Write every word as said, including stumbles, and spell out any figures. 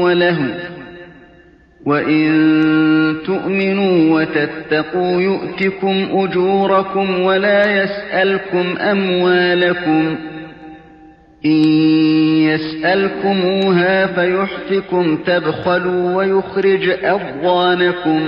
وله وإن تؤمنوا وتتقوا يؤتكم أجوركم ولا يسألكم أموالكم إن يسألكموها فيحفكم تبخلوا ويخرج أضغانكم